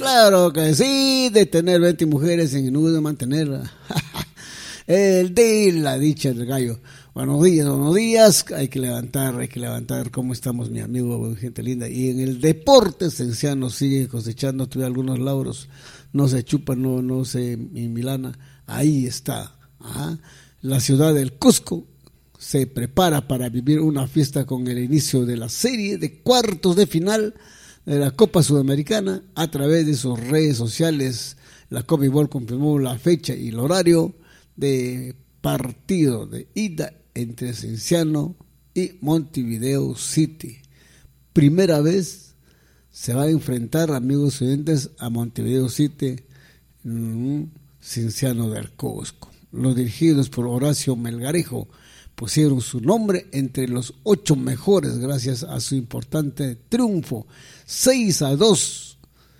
Claro que sí, de tener 20 mujeres en el nudo de mantener el de la dicha del gallo. Buenos días, hay que levantar, ¿cómo estamos mi amigo, gente linda? Y en el deporte, Cienciano sigue cosechando todavía algunos lauros, no se chupa, no se milana, ahí está. Ajá. La ciudad del Cusco se prepara para vivir una fiesta con el inicio de la serie de cuartos de final de la Copa Sudamericana. A través de sus redes sociales, la Conmebol confirmó la fecha y el horario de partido de ida entre Cienciano y Montevideo City. Primera vez se va a enfrentar, amigos oyentes, a Montevideo City, Cienciano del Cusco. Los dirigidos por Horacio Melgarejo pusieron su nombre entre los 8 mejores gracias a su importante triunfo 6-2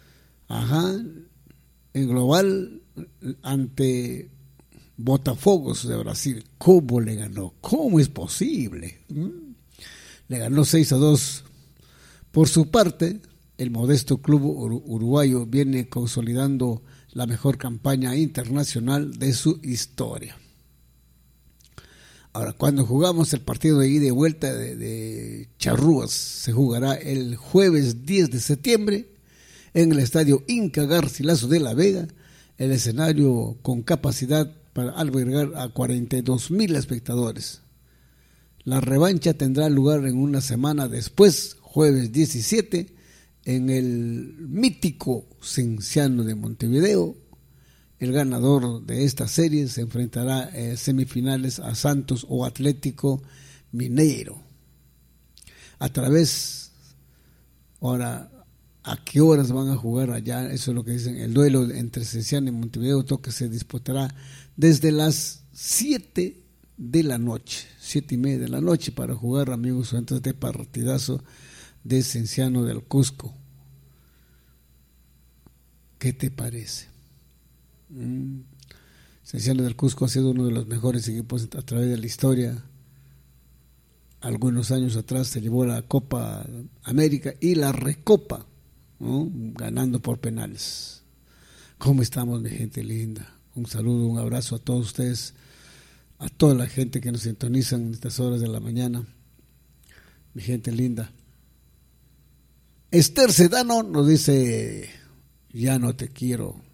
en global ante Botafogos de Brasil. ¿Cómo le ganó? ¿Cómo es posible? Le ganó 6-2. Por su parte, el modesto club uruguayo viene consolidando la mejor campaña internacional de su historia. Ahora, cuando jugamos el partido de ida y vuelta de Charrúas, se jugará el jueves 10 de septiembre en el estadio Inca Garcilaso de la Vega, el escenario con capacidad para albergar a 42,000 espectadores. La revancha tendrá lugar en una semana después, jueves 17, en el mítico Cienciano de Montevideo. El ganador de esta serie se enfrentará en semifinales a Santos o Atlético Mineiro. Ahora, ¿a qué horas van a jugar allá? Eso es lo que dicen. El duelo entre Cienciano y Montevideo que se disputará desde las 7 de la noche, 7:30 de la noche, para jugar, amigos, antes de partidazo de Cienciano del Cusco. ¿Qué te parece? Cienciano del Cusco ha sido uno de los mejores equipos a través de la historia. Algunos años atrás se llevó la Copa América y la Recopa, ¿no? Ganando por penales. ¿Cómo estamos, mi gente linda? Un saludo, un abrazo a todos ustedes, a toda la gente que nos sintonizan en estas horas de la mañana, mi gente linda. Esther Sedano nos dice: ya no te quiero.